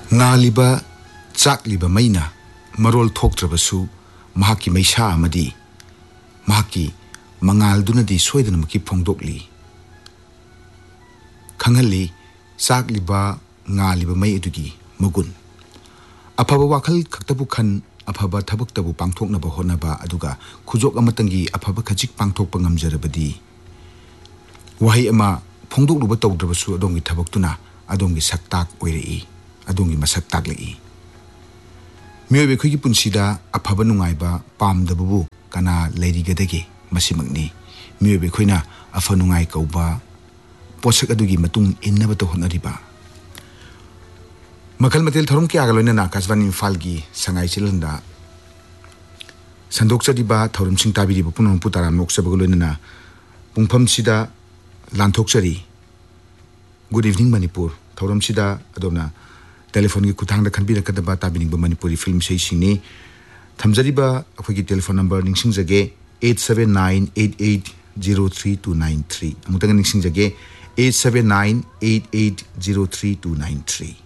Ngaliba chakliba maina marol thoktrabasu mahaki maisha amadi mahaki mangal dunadi soidana maki phongdokli khangali chakliba ngaliba mai adugi magun afaba wakhal khaktabu khan afaba thabaktabu pangthoknaba honaba aduga khujok amatangi afaba khajik pangthokpa ngamjarabadi wahi ama phongdokluba tawdrabasu adongi thabaktuna adongi saktak oirei adongi masak taklei miyobe khigi punsida afaba nungaiba pamdabu kana leirigadagi masimagni miyobe khoina afa nungai kauba posak adugi matung innaba to honariba makal matel thorum ki agaloina na kasban infalgi sangai chilanda sandok chadiba thorum sing tabiri punong putara noksabagoloina na pungpham sida lanthok chari good evening manipur thorum sida adona telephone ki kuthang da khanbira kadaba tabining ba manipuri film sei singni thamjariba akhoi ki telephone number ningsing jage 8798803293 amutang ningsing jage 8798803293